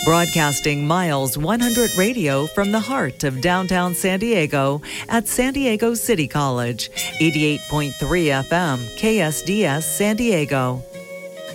Broadcasting Miles 100 Radio from the heart of downtown San Diego at San Diego City College, 88.3 FM, KSDS San Diego.